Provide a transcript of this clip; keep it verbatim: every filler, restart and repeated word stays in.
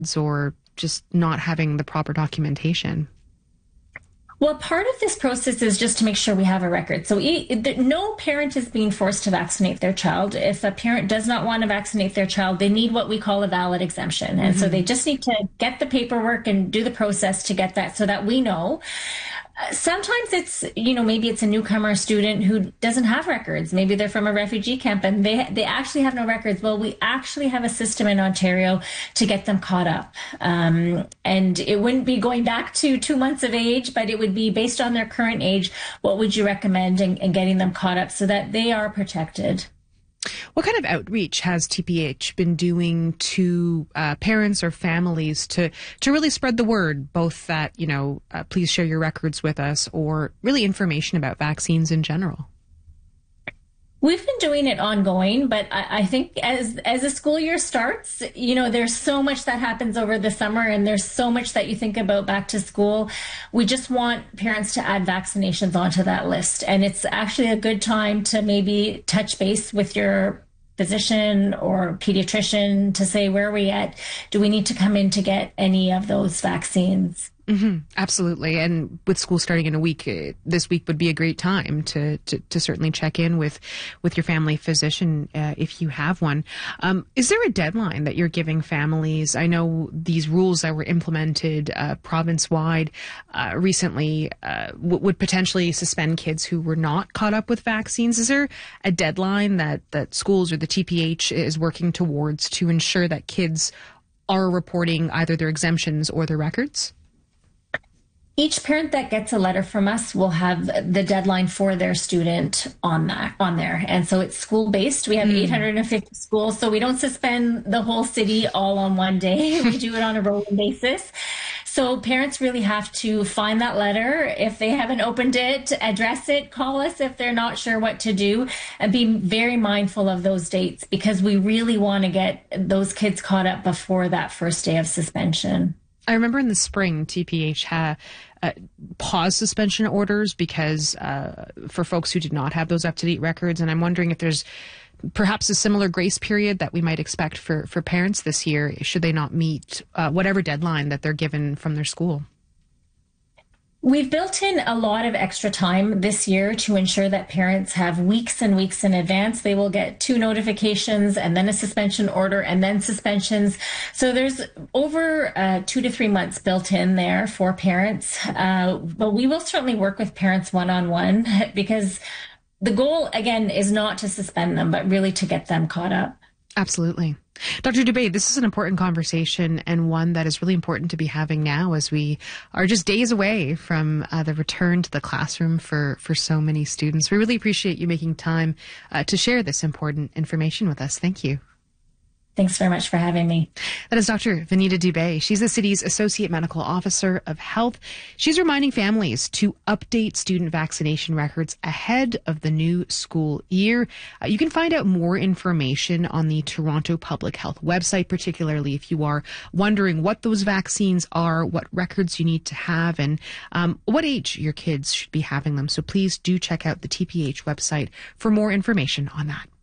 or just not having the proper documentation? Well, part of this process is just to make sure we have a record. So no parent is being forced to vaccinate their child. If a parent does not want to vaccinate their child, they need what we call a valid exemption. And mm-hmm. so they just need to get the paperwork and do the process to get that so that we know. Sometimes it's, you know, maybe it's a newcomer student who doesn't have records. Maybe they're from a refugee camp and they they actually have no records. Well, we actually have a system in Ontario to get them caught up. Um, and it wouldn't be going back to two months of age, but it would be based on their current age. What would you recommend in, in getting them caught up so that they are protected? What kind of outreach has T P H been doing to uh, parents or families to, to really spread the word, both that, you know, uh, please share your records with us, or really information about vaccines in general? We've been doing it ongoing, but I, I think as as the school year starts, you know, there's so much that happens over the summer and there's so much that you think about back to school. We just want parents to add vaccinations onto that list. And it's actually a good time to maybe touch base with your physician or pediatrician to say, where are we at? Do we need to come in to get any of those vaccines? Mm-hmm. Absolutely. And with school starting in a week, this week would be a great time to, to, to certainly check in with, with your family physician uh, if you have one. Um, is there a deadline that you're giving families? I know these rules that were implemented uh, province-wide uh, recently uh, w- would potentially suspend kids who were not caught up with vaccines. Is there a deadline that, that schools or the T P H is working towards to ensure that kids are reporting either their exemptions or their records? Each parent that gets a letter from us will have the deadline for their student on that on there. And so it's school-based. We have mm. eight hundred fifty schools, so we don't suspend the whole city all on one day. We do it on a rolling basis. So parents really have to find that letter. If they haven't opened it, address it, call us if they're not sure what to do, and be very mindful of those dates because we really want to get those kids caught up before that first day of suspension. I remember in the spring, T P H had uh, paused suspension orders because uh, for folks who did not have those up-to-date records. And I'm wondering if there's perhaps a similar grace period that we might expect for, for parents this year, should they not meet uh, whatever deadline that they're given from their school. We've built in a lot of extra time this year to ensure that parents have weeks and weeks in advance. They will get two notifications and then a suspension order and then suspensions. So there's over uh, two to three months built in there for parents. Uh, but we will certainly work with parents one-on-one because the goal, again, is not to suspend them, but really to get them caught up. Absolutely. Doctor Dubé, this is an important conversation and one that is really important to be having now as we are just days away from uh, the return to the classroom for, for so many students. We really appreciate you making time uh, to share this important information with us. Thank you. Thanks very much for having me. That is Doctor Vineeta Dubé. She's the city's Associate Medical Officer of Health. She's reminding families to update student vaccination records ahead of the new school year. Uh, you can find out more information on the Toronto Public Health website, particularly if you are wondering what those vaccines are, what records you need to have, and um, what age your kids should be having them. So please do check out the T P H website for more information on that.